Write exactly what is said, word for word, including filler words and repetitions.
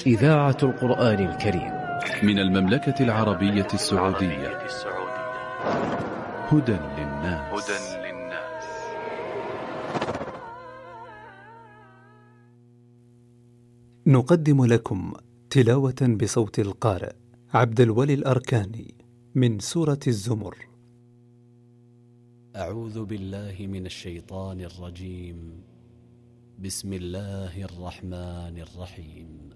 إذاعة القرآن الكريم من المملكة العربية السعودية. هدى للناس. نقدم لكم تلاوة بصوت القارئ عبد الولي الأركاني من سورة الزمر. أعوذ بالله من الشيطان الرجيم. بسم الله الرحمن الرحيم.